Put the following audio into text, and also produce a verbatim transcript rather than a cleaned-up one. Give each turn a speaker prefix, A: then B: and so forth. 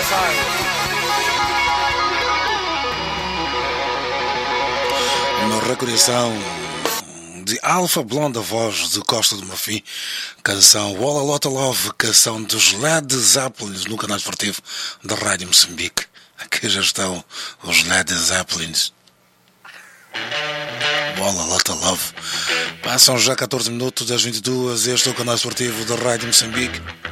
A: Uma recordação de Alpha Blonde, a voz de Costa do Marfim, canção All a Lot of Love, canção dos Led Zeppelin no canal esportivo da Rádio Moçambique. Aqui já estão os Led Zeppelin. All a Lot of Love. Passam já catorze minutos das vinte e duas. Este é o canal esportivo da Rádio Moçambique.